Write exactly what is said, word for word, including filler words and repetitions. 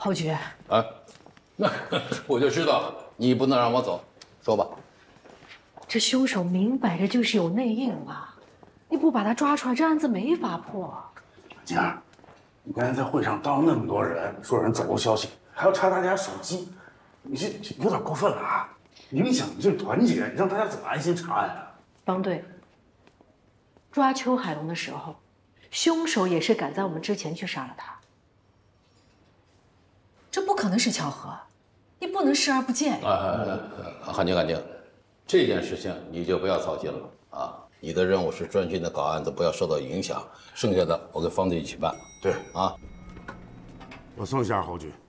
侯局， 啊，那我就知道你不能让我走，说吧。 这凶手明摆着就是有内应啊！你不把他抓出来，这案子没法破。 静儿，你刚才在会上招那么多人，说人走漏消息，还要查大家手机，你这这有点过分了啊！影响你这团结，你让大家怎么安心查案啊？ 方队，抓邱海龙的时候，凶手也是赶在我们之前去杀了他。这不可能是巧合，你不能视而不见呀！ 啊，汉宁，汉宁，这件事情你就不要操心了啊！你的任务是专心的搞案子，不要受到影响，剩下的我跟方队一起办。 对啊， 我送一下侯局。